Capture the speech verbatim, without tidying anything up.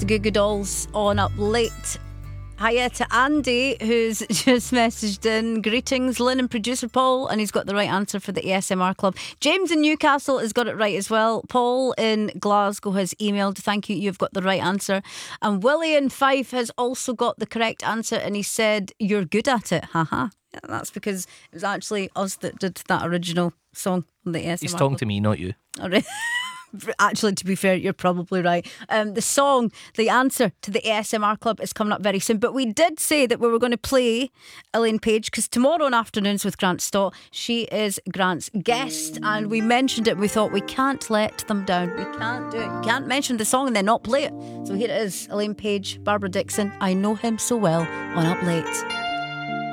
the Goo Goo Dolls on Up Late. Hiya to Andy, who's just messaged in. Greetings, Lynn and producer Paul, and he's got the right answer for the A S M R Club. James in Newcastle has got it right as well. Paul in Glasgow has emailed. Thank you, you've got the right answer. And Willie in Fife has also got the correct answer, and he said, you're good at it, haha. Yeah, that's because it was actually us that did that original song on the A S M R He's talking Club. to me, not you. All right. Actually, to be fair, you're probably right. Um, the song, the answer to the A S M R Club is coming up very soon. But we did say that we were going to play Elaine Page, because tomorrow on Afternoons with Grant Stott, she is Grant's guest. And we mentioned it. We thought we can't let them down. We can't do it. You can't mention the song and then not play it. So here it is, Elaine Page, Barbara Dixon, I Know Him So Well on Up Late.